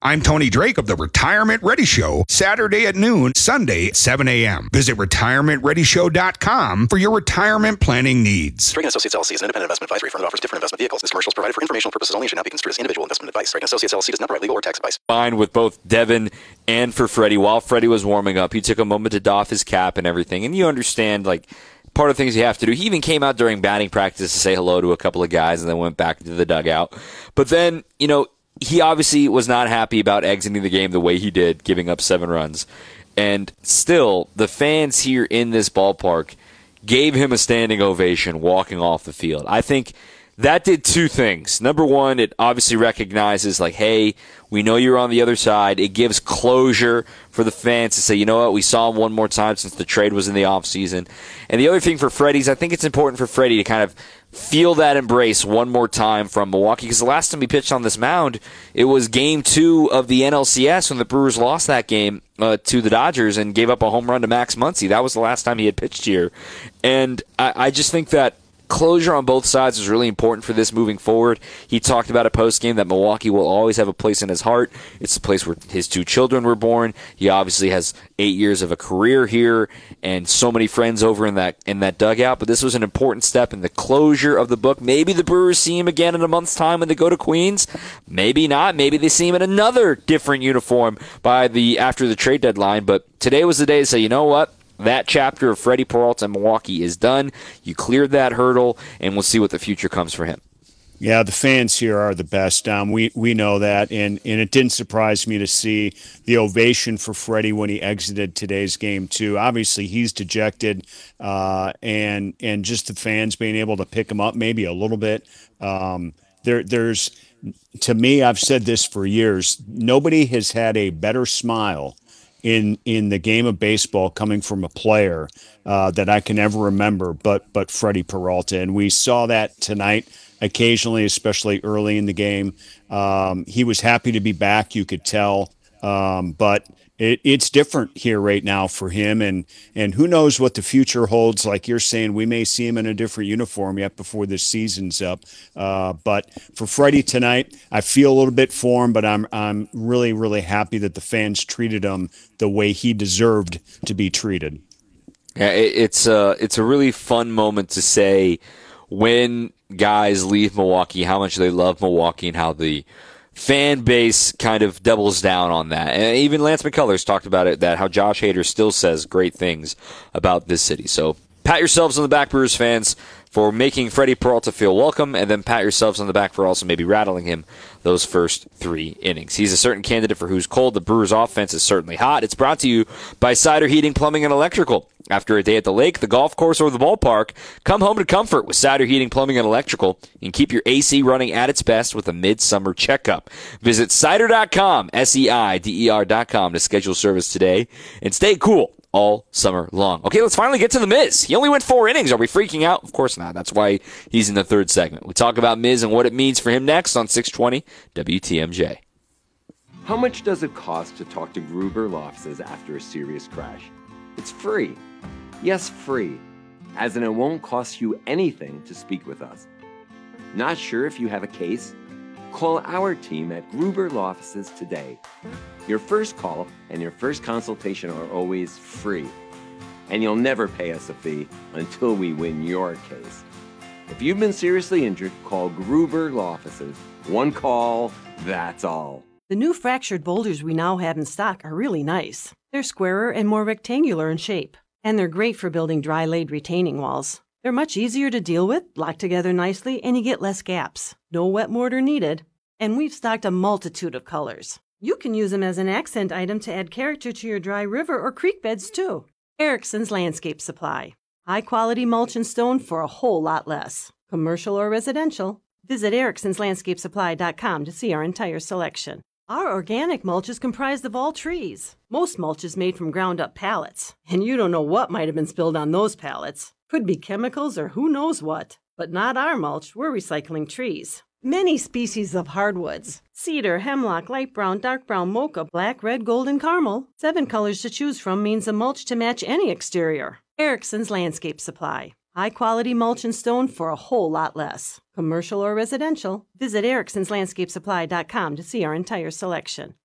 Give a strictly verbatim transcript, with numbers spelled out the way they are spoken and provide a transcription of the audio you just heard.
I'm Tony Drake of the Retirement Ready Show, Saturday at noon, Sunday at seven a.m. Visit retirement ready show dot com for your retirement planning needs. Drake and Associates L L C is an independent investment advisory firm that offers different investment vehicles. This commercial is provided for informational purposes only and should not be construed as individual investment advice. Drake and Associates L L C does not provide legal or tax advice. Fine with both Devin and for Freddie. While Freddie was warming up, he took a moment to doff his cap and everything. And you understand, like, part of the things you have to do. He even came out during batting practice to say hello to a couple of guys and then went back into the dugout. But then, you know, he obviously was not happy about exiting the game the way he did, giving up seven runs. And still, the fans here in this ballpark gave him a standing ovation walking off the field. I think that did two things. Number one, it obviously recognizes, like, hey, we know you're on the other side. It gives closure for the fans to say, you know what, we saw him one more time since the trade was in the offseason. And the other thing for Freddie is I think it's important for Freddie to kind of feel that embrace one more time from Milwaukee, because the last time he pitched on this mound, it was game two of the N L C S when the Brewers lost that game uh, to the Dodgers and gave up a home run to Max Muncy. That was the last time he had pitched here. And I, I just think that closure on both sides is really important for this moving forward. He talked about a post-game that Milwaukee will always have a place in his heart. It's the place where his two children were born. He obviously has eight years of a career here and so many friends over in that in that dugout. But this was an important step in the closure of the book. Maybe the Brewers see him again in a month's time when they go to Queens. Maybe not. Maybe they see him in another different uniform by the after the trade deadline. But today was the day to say, you know what? That chapter of Freddie Peralta in Milwaukee is done. You cleared that hurdle, and we'll see what the future comes for him. Yeah, the fans here are the best. Um, we we know that, and, and it didn't surprise me to see the ovation for Freddie when he exited today's game too. Obviously, he's dejected, uh, and and just the fans being able to pick him up maybe a little bit. Um, there there's to me, I've said this for years. Nobody has had a better smile in in the game of baseball coming from a player uh, that I can ever remember, but but Freddie Peralta. And we saw that tonight occasionally, especially early in the game. Um, he was happy to be back, you could tell, um, but it, it's different here right now for him. And, and who knows what the future holds. Like you're saying, we may see him in a different uniform yet before this season's up. Uh, but for Freddie tonight, I feel a little bit for him, but I'm I'm really, really happy that the fans treated him the way he deserved to be treated. Yeah, it, it's a, it's a really fun moment to say when guys leave Milwaukee, how much they love Milwaukee and how the fan base kind of doubles down on that. And even Lance McCullers talked about it, that how Josh Hader still says great things about this city. So pat yourselves on the back, Brewers fans, for making Freddie Peralta feel welcome, and then pat yourselves on the back for also maybe rattling him those first three innings. He's a certain candidate for who's cold. The Brewers offense is certainly hot. It's brought to you by Cider Heating, Plumbing, and Electrical. After a day at the lake, the golf course, or the ballpark, come home to comfort with Cider Heating, Plumbing, and Electrical, and keep your A C running at its best with a midsummer checkup. Visit cider dot com, S E I D E R dot com, to schedule service today and stay cool all summer long. Okay, let's finally get to the Miz. He only went four innings. Are we freaking out? Of course not. That's why he's in the third segment. We talk about Miz and what it means for him next on six twenty W T M J. How much does it cost to talk to Gruber Law Offices after a serious crash? It's free. Yes, free. As in, it won't cost you anything to speak with us. Not sure if you have a case? Call our team at Gruber Law Offices today. Your first call and your first consultation are always free. And you'll never pay us a fee until we win your case. If you've been seriously injured, call Gruber Law Offices. One call, that's all. The new fractured boulders we now have in stock are really nice. They're squarer and more rectangular in shape. And they're great for building dry-laid retaining walls. They're much easier to deal with, lock together nicely, and you get less gaps. No wet mortar needed. And we've stocked a multitude of colors. You can use them as an accent item to add character to your dry river or creek beds, too. Erickson's Landscape Supply. High-quality mulch and stone for a whole lot less. Commercial or residential. Visit ericksons landscape supply dot com to see our entire selection. Our organic mulch is comprised of all trees. Most mulch is made from ground-up pallets, and you don't know what might have been spilled on those pallets. Could be chemicals or who knows what. But not our mulch. We're recycling trees. Many species of hardwoods. Cedar, hemlock, light brown, dark brown, mocha, black, red, gold, and caramel. Seven colors to choose from means a mulch to match any exterior. Erickson's Landscape Supply. High-quality mulch and stone for a whole lot less. Commercial or residential. Visit ericksons landscape supply dot com to see our entire selection.